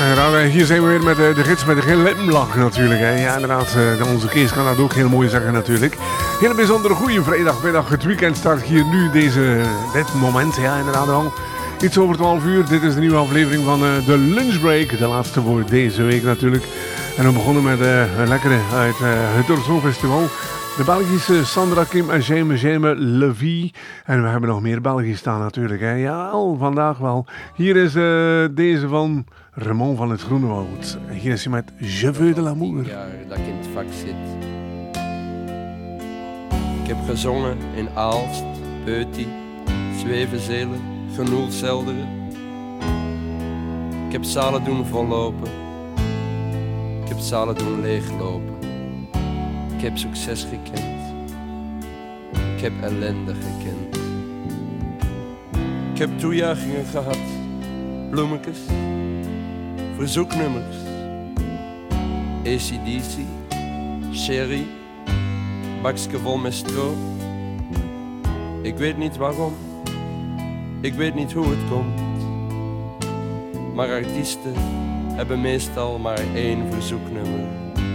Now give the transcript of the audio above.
Hier zijn we weer met de gids met de glimlach natuurlijk. Hè. Ja, inderdaad, onze Kees kan dat ook heel mooi zeggen natuurlijk. Heel bijzondere goede vrijdagmiddag. Het weekend start hier nu dit moment. Ja, inderdaad al. Iets over 12 uur. Dit is de nieuwe aflevering van de Lunchbreak. De laatste voor deze week natuurlijk. En we begonnen met een lekkere uit het Torso Festival. De Belgische Sandra Kim en Jaime Levy. En we hebben nog meer Belgisch staan natuurlijk. Hè. Ja, vandaag wel. Hier is deze van Raymond van het Groenewoud. En hier is hij met Je veux de l'amour. Ja, dat ik in het vak zit. Ik heb gezongen in Aalst, Peuty, Zwevenzelen, Genoelselderen. Ik heb zalen doen vollopen. Ik heb zalen doen leeglopen. Ik heb succes gekend. Ik heb ellende gekend. Ik heb toejuichingen gehad. Bloemetjes. Verzoeknummers. AC/DC. Sherry. Bakske vol met stro. Ik weet niet waarom. Ik weet niet hoe het komt. Maar artiesten hebben meestal maar één verzoeknummer.